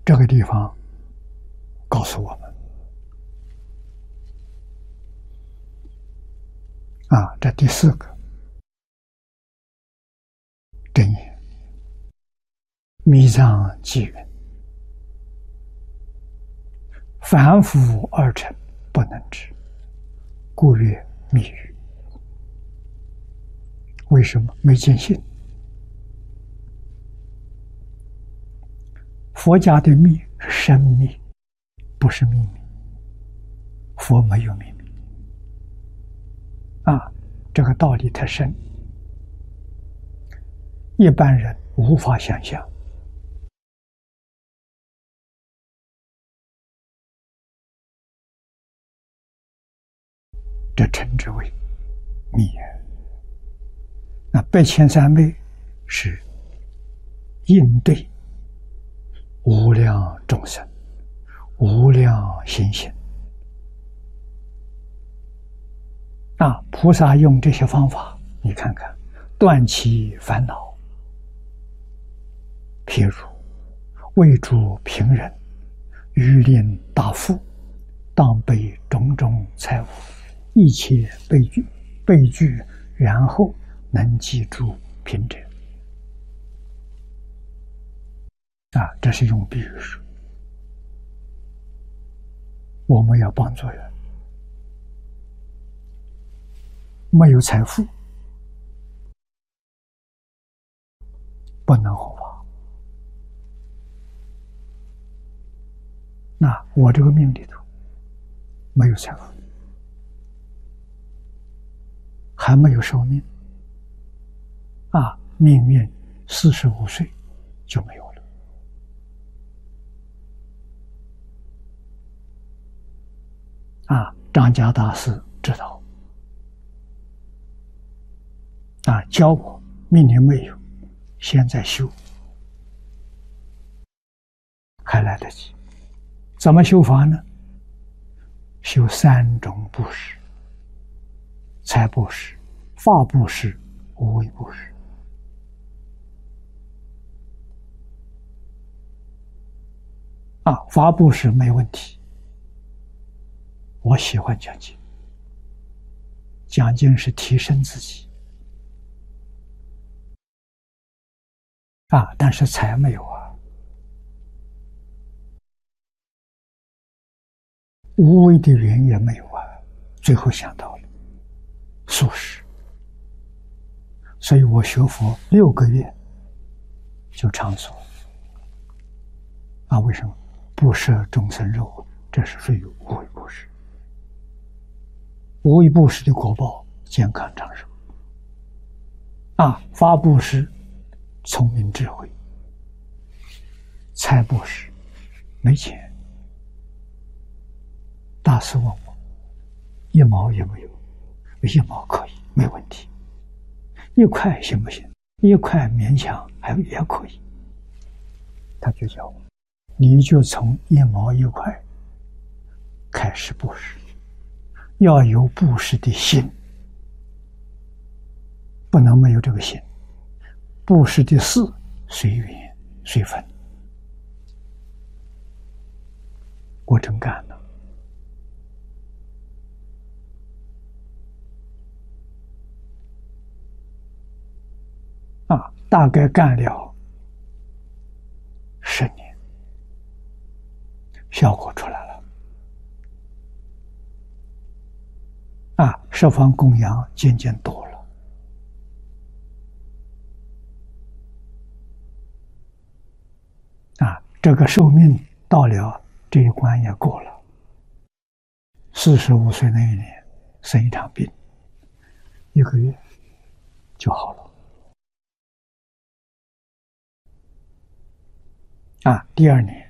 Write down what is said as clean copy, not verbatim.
这个地方告诉我们这第四个真言：密藏纪云，凡夫二乘不能知，故曰密语。为什么没见性？佛家的密是深密，不是秘密。佛没有秘密这个道理太深，一般人无法想象。这称之为密也。那百千三昧是应对无量众生、无量心性。菩萨用这些方法，你看看，断其烦恼。譬如为诸贫人，欲令大富，当备种种财物，一切备具，然后能记住贫者。这是用比喻说，我们要帮助人，没有财富，不能弘法。我这个命里头没有财富，还没有寿命命运45岁就没有了。张家大师知道教我命里没有，现在修还来得及。怎么修法呢？修3种布施：财布施、法布施、无为布施。法布施没问题，我喜欢讲经，讲经是提升自己但是财没有无为的缘也没有最后想到了素食，所以我学佛6个月就长素为什么？不摄众生肉，这是属于无为布施。无为布施的果报，健康长寿法布施聪明智慧，财布施没钱。大师问我1毛有没有？1毛可以，没问题。1块行不行？1块勉强也可以。他就叫我，你就从1毛1块开始布施，要有布施的心，不能没有这个心。布施的事随缘随分，我真干了大概干了10年，效果出来了十方供养渐渐多了这个寿命到了，这一关也过了。45岁那一年生一场病，1个月就好了第2年